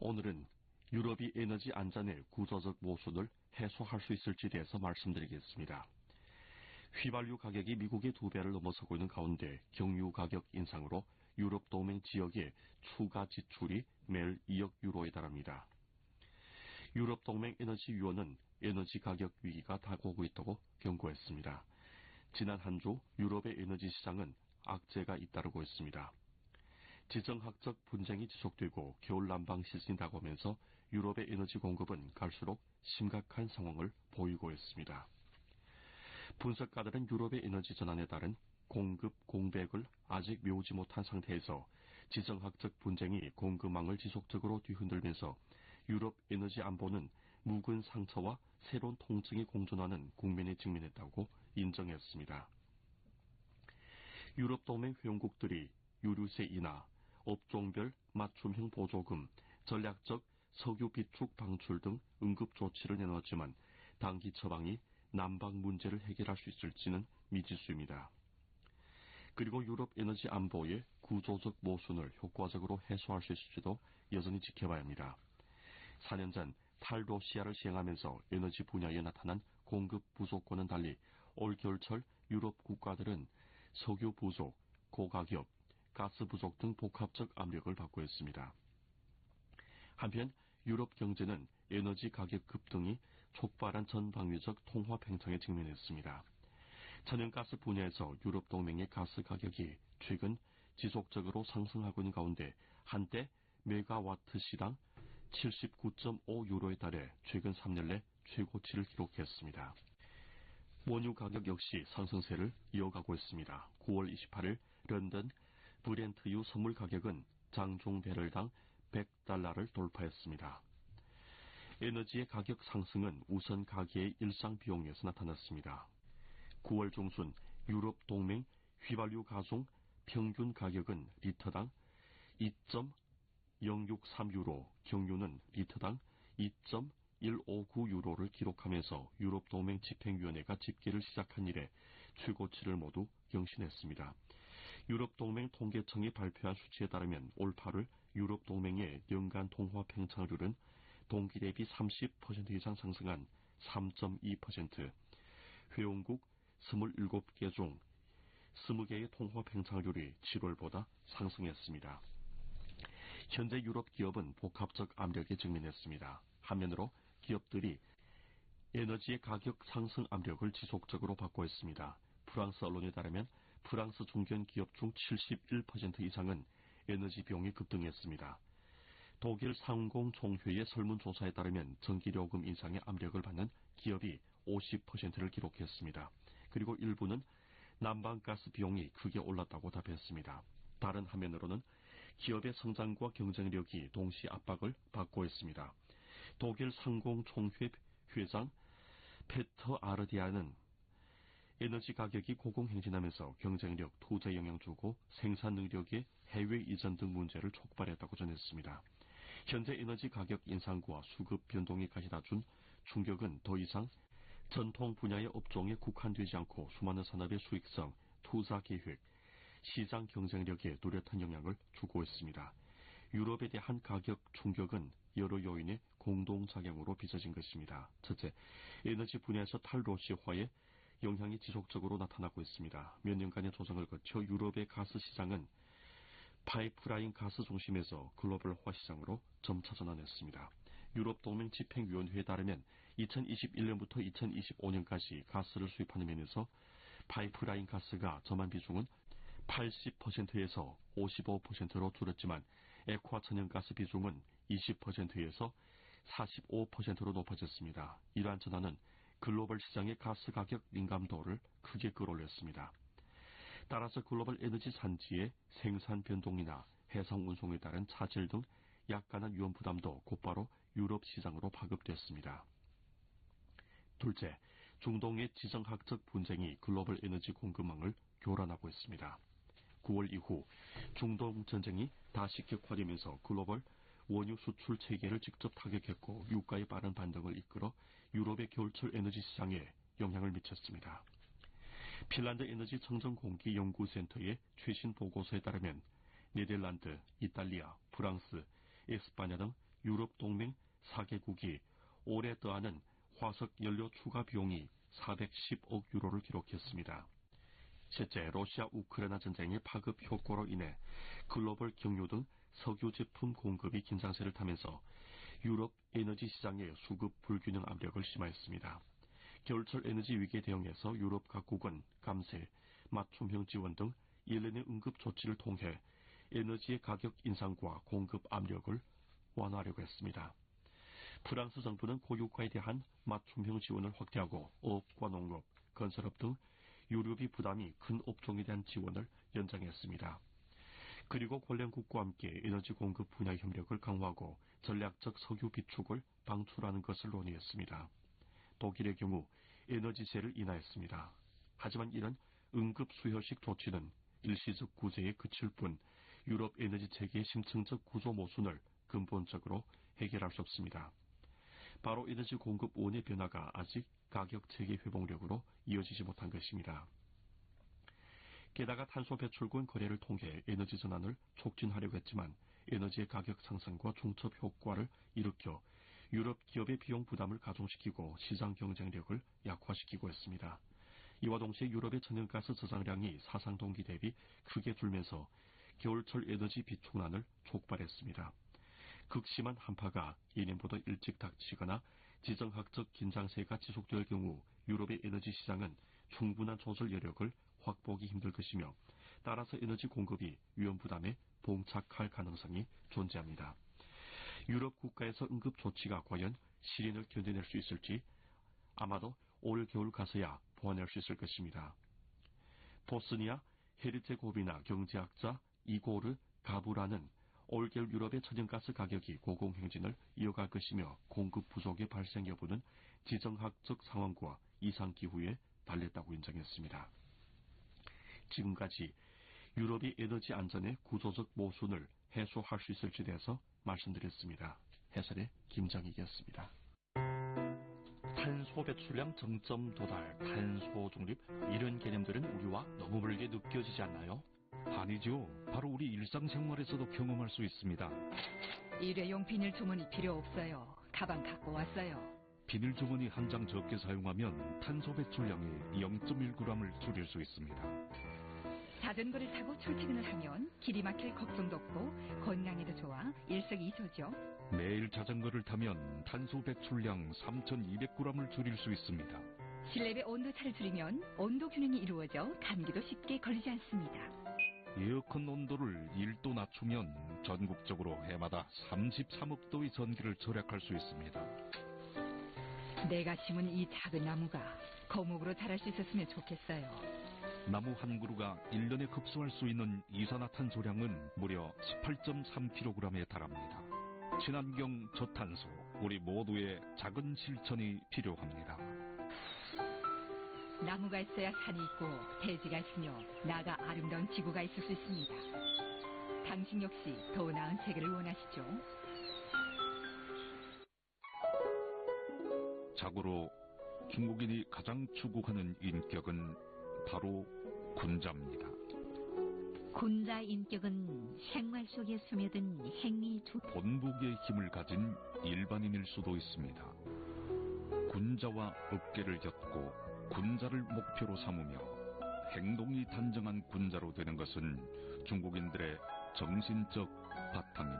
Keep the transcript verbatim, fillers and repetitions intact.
오늘은 유럽이 에너지 안전의 구조적 모순을 해소할 수 있을지에 대해서 말씀드리겠습니다. 휘발유 가격이 미국의 두 배를 넘어서고 있는 가운데 경유 가격 인상으로 유럽 동맹 지역의 추가 지출이 매일 이억 유로에 달합니다. 유럽 동맹 에너지위원회는 에너지 가격 위기가 다가오고 있다고 경고했습니다. 지난 한 주 유럽의 에너지 시장은 악재가 잇따르고 있습니다. 지정학적 분쟁이 지속되고 겨울 난방 시즌이 다가오면서 유럽의 에너지 공급은 갈수록 심각한 상황을 보이고 있습니다. 분석가들은 유럽의 에너지 전환에 따른 공급 공백을 아직 메우지 못한 상태에서 지정학적 분쟁이 공급망을 지속적으로 뒤흔들면서 유럽 에너지 안보는 묵은 상처와 새로운 통증이 공존하는 국면에 직면했다고 인정했습니다. 유럽 동맹 회원국들이 유류세 인하, 업종별 맞춤형 보조금, 전략적 석유 비축 방출 등 응급 조치를 내놓았지만 단기 처방이 난방 문제를 해결할 수 있을지는 미지수입니다. 그리고 유럽 에너지 안보의 구조적 모순을 효과적으로 해소할 수 있을지도 여전히 지켜봐야 합니다. 사 년 전 탈로시아를 시행하면서 에너지 분야에 나타난 공급 부족과는 달리 올 겨울철 유럽 국가들은 석유 부족, 고가격, 가스 부족 등 복합적 압력을 받고 있습니다. 한편 유럽 경제는 에너지 가격 급등이 촉발한 전방위적 통화 팽창에 직면했습니다. 천연가스 분야에서 유럽 동맹의 가스 가격이 최근 지속적으로 상승하고 있는 가운데 한때 메가와트 시당 칠십구 점 오 유로에 달해 최근 삼 년 내 최고치를 기록했습니다. 원유 가격 역시 상승세를 이어가고 있습니다. 구월 이십팔일 런던 브렌트유 선물 가격은 장중 배럴당 백 달러를 돌파했습니다. 에너지의 가격 상승은 우선 가계의 일상 비용에서 나타났습니다. 구월 중순 유럽 동맹 휘발유 가중 평균 가격은 리터당 이 점 영육삼 유로, 경유는 리터당 이 점 일오구 유로를 기록하면서 유럽 동맹 집행위원회가 집계를 시작한 이래 최고치를 모두 경신했습니다. 유럽 동맹 통계청이 발표한 수치에 따르면 올 팔월 유럽 동맹의 연간 통화 팽창률은 동기 대비 삼십 퍼센트 이상 상승한 삼 점 이 퍼센트, 회원국 이십칠 개 중 이십 개의 통화 팽창률이 칠월보다 상승했습니다. 현재 유럽 기업은 복합적 압력에 직면했습니다. 한면으로 기업들이 에너지의 가격 상승 압력을 지속적으로 받고 있습니다. 프랑스 언론에 따르면 프랑스 중견 기업 중 칠십일 퍼센트 이상은 에너지 비용이 급등했습니다. 독일 상공총회의 설문조사에 따르면 전기요금 인상의 압력을 받는 기업이 오십 퍼센트를 기록했습니다. 그리고 일부는 난방가스 비용이 크게 올랐다고 답했습니다. 다른 화면으로는 기업의 성장과 경쟁력이 동시 압박을 받고 있습니다. 독일 상공총회 회장 페터 아르디아는 에너지 가격이 고공행진하면서 경쟁력, 투자 영향 주고 생산 능력의 해외 이전 등 문제를 촉발했다고 전했습니다. 현재 에너지 가격 인상과 수급 변동이 가져다 준 충격은 더 이상 전통 분야의 업종에 국한되지 않고 수많은 산업의 수익성, 투자 계획, 시장 경쟁력에 뚜렷한 영향을 주고 있습니다. 유럽에 대한 가격 충격은 여러 요인의 공동작용으로 빚어진 것입니다. 첫째, 에너지 분야에서 탈로시화의 영향이 지속적으로 나타나고 있습니다. 몇 년간의 조정을 거쳐 유럽의 가스 시장은 파이프라인 가스 중심에서 글로벌화 시장으로 점차 전환했습니다. 유럽 동맹 집행위원회에 따르면 이천이십일 년부터 이천이십오 년까지 가스를 수입하는 면에서 파이프라인 가스가 점한 비중은 팔십 퍼센트에서 오십오 퍼센트로 줄었지만 액화 천연가스 비중은 이십 퍼센트에서 사십오 퍼센트로 높아졌습니다. 이러한 전환은 글로벌 시장의 가스 가격 민감도를 크게 끌어올렸습니다. 따라서 글로벌 에너지 산지의 생산 변동이나 해상 운송에 따른 차질 등 약간한 위험 부담도 곧바로 유럽 시장으로 파급됐습니다. 둘째, 중동의 지정학적 분쟁이 글로벌 에너지 공급망을 교란하고 있습니다. 구월 이후 중동 전쟁이 다시 격화되면서 글로벌 원유 수출 체계를 직접 타격했고 유가의 빠른 반등을 이끌어 유럽의 겨울철 에너지 시장에 영향을 미쳤습니다. 핀란드 에너지 청정공기 연구센터의 최신 보고서에 따르면 네덜란드, 이탈리아, 프랑스, 에스파냐 등 유럽 동맹 사 개국이 올해 더하는 화석 연료 추가 비용이 사백십억 유로를 기록했습니다. 실제 러시아 우크라이나 전쟁의 파급 효과로 인해 글로벌 경유 등 석유 제품 공급이 긴장세를 타면서 유럽 에너지 시장의 수급 불균형 압력을 심화했습니다. 겨울철 에너지 위기에 대응해서 유럽 각국은 감세, 맞춤형 지원 등 일련의 응급 조치를 통해 에너지의 가격 인상과 공급 압력을 완화하려고 했습니다. 프랑스 정부는 고유가에 대한 맞춤형 지원을 확대하고 어업과 농업, 건설업 등 유류비 부담이 큰 업종에 대한 지원을 연장했습니다. 그리고 관련국과 함께 에너지 공급 분야 협력을 강화하고 전략적 석유 비축을 방출하는 것을 논의했습니다. 독일의 경우 에너지세를 인하했습니다. 하지만 이런 응급 수혈식 조치는 일시적 구제에 그칠 뿐 유럽 에너지 체계의 심층적 구조 모순을 근본적으로 해결할 수 없습니다. 바로 에너지 공급 원의 변화가 아직 가격 체계 회복력으로 이어지지 못한 것입니다. 게다가 탄소 배출권 거래를 통해 에너지 전환을 촉진하려고 했지만 에너지의 가격 상승과 중첩 효과를 일으켜 유럽 기업의 비용 부담을 가중시키고 시장 경쟁력을 약화시키고 있습니다. 이와 동시에 유럽의 천연가스 저장량이 사상 동기 대비 크게 줄면서 겨울철 에너지 비축난을 촉발했습니다. 극심한 한파가 예년보다 일찍 닥치거나 지정학적 긴장세가 지속될 경우 유럽의 에너지 시장은 충분한 조절 여력을 확보하기 힘들 것이며 따라서 에너지 공급이 위험 부담에 봉착할 가능성이 존재합니다. 유럽 국가에서 응급 조치가 과연 실현을 견뎌낼 수 있을지 아마도 올 겨울 가서야 보완할 수 있을 것입니다. 보스니아 헤르체고비나 경제학자 이고르 가부라는 올겨울 유럽의 천연가스 가격이 고공행진을 이어갈 것이며 공급 부족의 발생 여부는 지정학적 상황과 이상기후에 달렸다고 인정했습니다. 지금까지 유럽의 에너지 안전의 구조적 모순을 해소할 수 있을지에 대해서 말씀드렸습니다. 해설의 김정익이었습니다. 탄소 배출량 정점 도달, 탄소 중립 이런 개념들은 우리와 너무 멀게 느껴지지 않나요? 아니죠. 바로 우리 일상생활에서도 경험할 수 있습니다. 일회용 비닐 주머니 필요 없어요. 가방 갖고 왔어요. 비닐 주머니 한 장 적게 사용하면 탄소 배출량이 영 점 일 그램을 줄일 수 있습니다. 자전거를 타고 출퇴근을 하면 길이 막힐 걱정도 없고 건강에도 좋아 일석이조죠. 매일 자전거를 타면 탄소 배출량 삼천이백 그램을 줄일 수 있습니다. 실내의 온도차를 줄이면 온도 균형이 이루어져 감기도 쉽게 걸리지 않습니다. 에어컨 온도를 일 도 낮추면 전국적으로 해마다 삼십삼억 도의 전기를 절약할 수 있습니다. 내가 심은 이 작은 나무가 거목으로 자랄 수 있었으면 좋겠어요. 나무 한 그루가 일 년에 흡수할 수 있는 이산화탄소량은 무려 십팔 점 삼 킬로그램에 달합니다. 친환경 저탄소, 우리 모두의 작은 실천이 필요합니다. 나무가 있어야 산이 있고 대지가 있으며 나가 아름다운 지구가 있을 수 있습니다. 당신 역시 더 나은 세계를 원하시죠? 자고로 중국인이 가장 추구하는 인격은 바로 군자입니다. 군자 인격은 생활 속에 스며든 행위 두 본보기의 힘을 가진 일반인일 수도 있습니다. 군자와 어깨를 엮고 군자를 목표로 삼으며 행동이 단정한 군자로 되는 것은 중국인들의 정신적 바탕입니다.